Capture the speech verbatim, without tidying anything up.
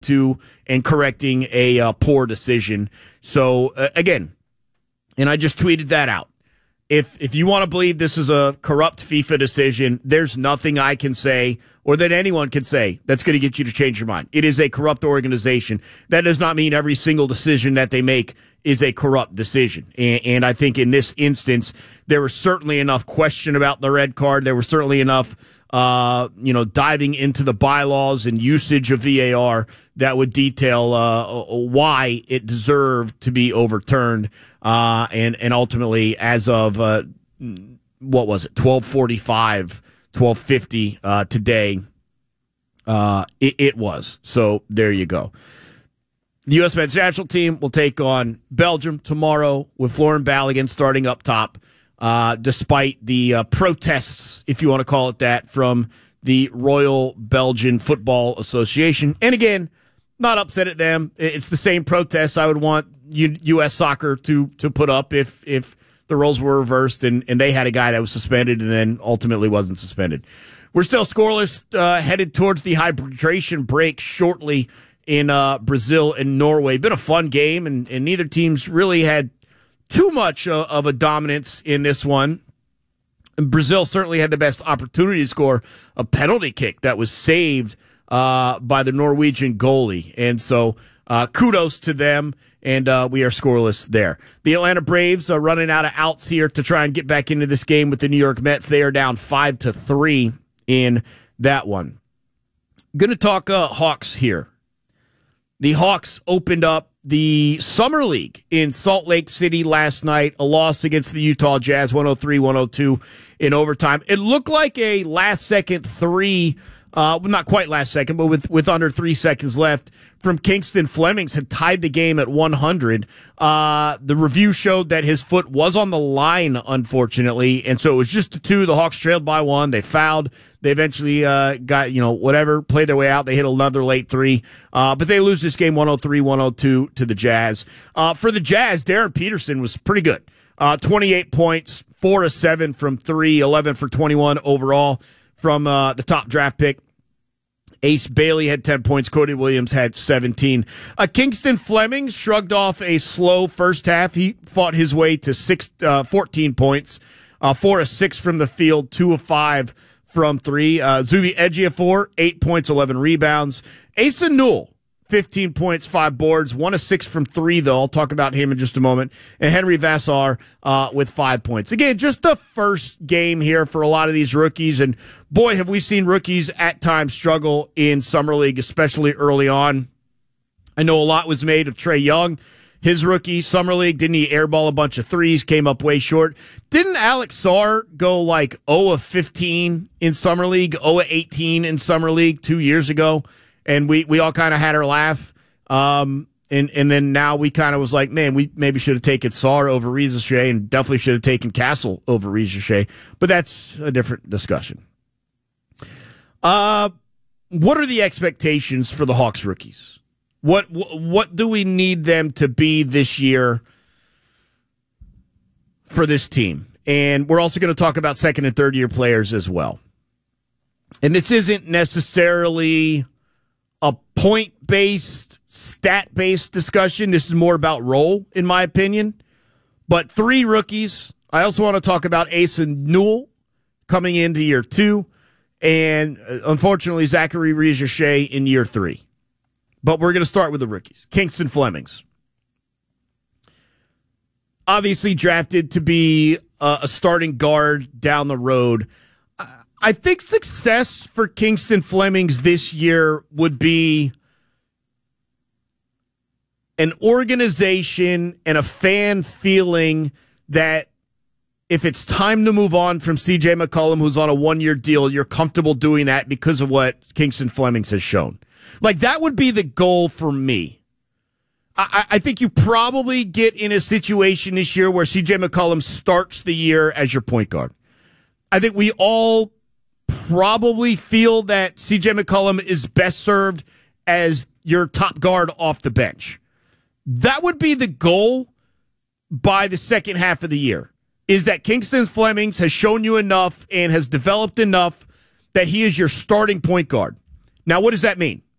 to and correcting a uh, poor decision. So, uh, again, and I just tweeted that out. If if you want to believe this is a corrupt FIFA decision, there's nothing I can say or that anyone can say that's going to get you to change your mind. It is a corrupt organization. That does not mean every single decision that they make is a corrupt decision. And, and I think in this instance, there was certainly enough question about the red card. There was certainly enough, uh, you know, diving into the bylaws and usage of V A R that would detail uh, why it deserved to be overturned. Uh, and, and ultimately, as of, uh, what was it, twelve forty-five, twelve fifty uh, today, uh, it, it was. So there you go. The U S men's national team will take on Belgium tomorrow with Florin Balogun starting up top, uh, despite the uh, protests, if you want to call it that, from the Royal Belgian Football Association. And again, not upset at them. It's the same protests I would want U- U.S. soccer to to put up if if the roles were reversed and, and they had a guy that was suspended and then ultimately wasn't suspended. We're still scoreless, uh, headed towards the hydration break shortly in uh, Brazil and Norway. Been a fun game, and, and neither team's really had too much uh, of a dominance in this one. Brazil certainly had the best opportunity to score a penalty kick that was saved uh, by the Norwegian goalie. And so uh, kudos to them, and uh, we are scoreless there. The Atlanta Braves are running out of outs here to try and get back into this game with the New York Mets. They are down five to three in that one. Going to talk uh, Hawks here. The Hawks opened up the Summer League in Salt Lake City last night, a loss against the Utah Jazz, one oh three one oh two in overtime. It looked like a last-second three, uh, well, not quite last second, but with, with under three seconds left, from Kingston Flemings had tied the game at one hundred. Uh, the review showed that his foot was on the line, unfortunately, and so it was just the two. The Hawks trailed by one. They fouled. They eventually uh, got, you know, whatever, played their way out. They hit another late three. Uh, but they lose this game one oh three one oh two to the Jazz. Uh, for the Jazz, Darren Peterson was pretty good. Uh, twenty-eight points, four of seven from three, eleven for twenty-one overall from uh, the top draft pick. Ace Bailey had ten points. Cody Williams had seventeen. Uh, Kingston Flemings shrugged off a slow first half. He fought his way to six, uh, fourteen points, uh, four of six from the field, two of five from three. Uh, Zubi Ejiofor, eight points, eleven rebounds. Asa Newell, fifteen points, five boards, one of six from three, though. I'll talk about him in just a moment. And Henry Vassar uh, with five points. Again, just the first game here for a lot of these rookies. And boy, have we seen rookies at times struggle in Summer League, especially early on. I know a lot was made of Trae Young. His rookie Summer League, didn't he airball a bunch of threes, came up way short? Didn't Alex Sarr go like zero of fifteen in Summer League, zero of eighteen in Summer League two years ago? And we, we all kind of had our laugh. Um, and, and then now we kind of was like, man, we maybe should have taken Sarr over Reza Shea and definitely should have taken Castle over Reza Shea. But that's a different discussion. Uh, what are the expectations for the Hawks rookies? What what do we need them to be this year for this team? And we're also going to talk about second and third year players as well. And this isn't necessarily a point-based, stat-based discussion. This is more about role, in my opinion. But three rookies. I also want to talk about Asa Newell coming into year two. And unfortunately, Zachary Reza Shea in year three. But we're going to start with the rookies. Kingston Flemings. Obviously drafted to be a, a starting guard down the road. I, I think success for Kingston Flemings this year would be an organization and a fan feeling that if it's time to move on from C J McCollum, who's on a one-year deal, you're comfortable doing that because of what Kingston Flemings has shown. Like, that would be the goal for me. I, I think you probably get in a situation this year where C J McCollum starts the year as your point guard. I think we all probably feel that C J McCollum is best served as your top guard off the bench. That would be the goal by the second half of the year, is that Kingston Flemings has shown you enough and has developed enough that he is your starting point guard. Now, what does that mean?